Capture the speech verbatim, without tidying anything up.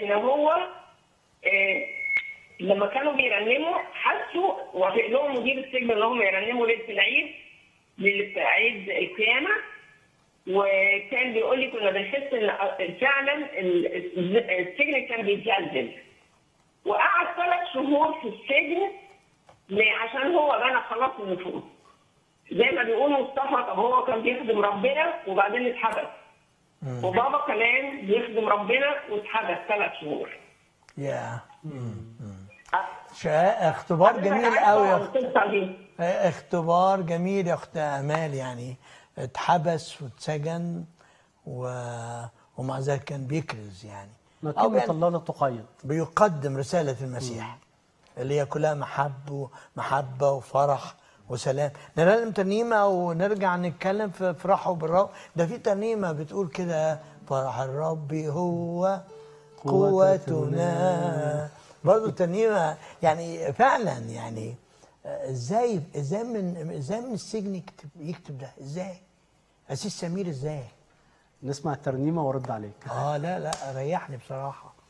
ان هو آه لما كانوا بيرنموا حسوا، وافق لهم مدير السجن ان هم يرنموا ليله العيد، ليله عيد القيامه. وكان بيقول لي كنا بنحس ان فعلا السجن كان بيتزلزل. وقعد ثلاث شهور في السجن عشان هو بنى خلاص النفوس. زي ما بيقولوا مصطفى، طب هو كان بيخدم ربنا وبعدين اتحبس. وبابا كمان بيخدم ربنا واتحبس ثلاث شهور. يا اختبار جميل قوي يا اخت. اختبار جميل يا اخت امال، يعني اتحبس واتسجن و... ومع ذلك كان بيكرز، يعني كلمة الله لا تقيد، بيقدم رسالة المسيح مم. اللي هي كلها محبة محبة وفرح وسلام. نرنم ترنيمة ونرجع نتكلم في فرحه بالرب. ده في ترنيمة بتقول كده: فرح الرب هو قوتنا. برضه ترنيمة يعني فعلا، يعني ازاي ازاي من ازاي من السجن يكتب يكتب ده ازاي؟ أسيس سمير ازاي؟ نسمع الترنيمة وارد عليك. اه لا لا ريحني بصراحة.